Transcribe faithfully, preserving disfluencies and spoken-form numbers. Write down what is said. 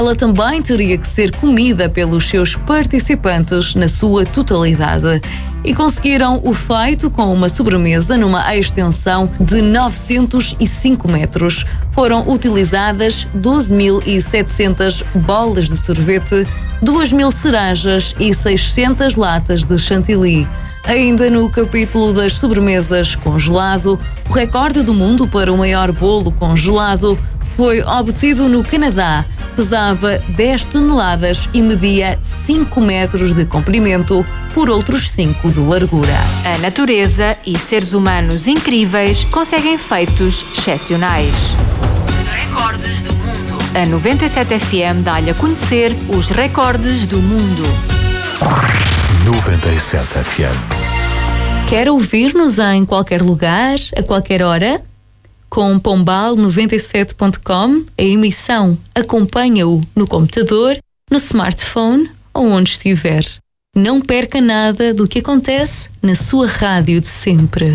ela também teria que ser comida pelos seus participantes na sua totalidade. E conseguiram o feito com uma sobremesa numa extensão de novecentos e cinco metros. Foram utilizadas doze mil e setecentas bolas de sorvete, duas mil cerejas e seiscentas latas de chantilly. Ainda no capítulo das sobremesas congelado, o recorde do mundo para o maior bolo congelado foi obtido no Canadá. Pesava dez toneladas e media cinco metros de comprimento por outros cinco de largura. A natureza e seres humanos incríveis conseguem feitos excepcionais. Recordes do mundo. A noventa e sete F M dá-lhe a conhecer os recordes do mundo. noventa e sete F M. Quer ouvir-nos em qualquer lugar, a qualquer hora? Com Pombal noventa e sete ponto com, a emissão acompanha-o no computador, no smartphone ou onde estiver. Não perca nada do que acontece na sua rádio de sempre.